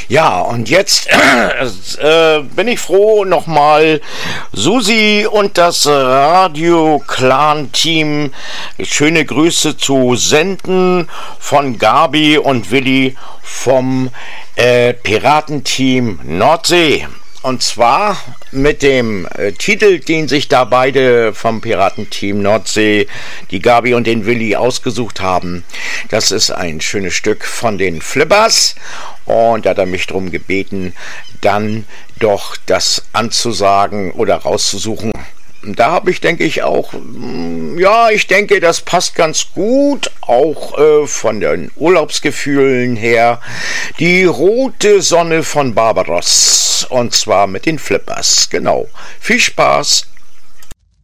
Ja, und jetzt bin ich froh, nochmal Susi und das Radio-Clan-Team schöne Grüße zu senden von Gabi und Willi vom Piratenteam Nordsee. Und zwar mit dem Titel, den sich da beide vom Piratenteam Nordsee, die Gabi und den Willi, ausgesucht haben. Das ist ein schönes Stück von den Flippers. Und da hat er mich darum gebeten, dann doch das anzusagen oder rauszusuchen. Da habe ich, denke ich, auch, ich denke, das passt ganz gut, auch von den Urlaubsgefühlen her. Die rote Sonne von Barbaros, und zwar mit den Flippers, genau. Viel Spaß!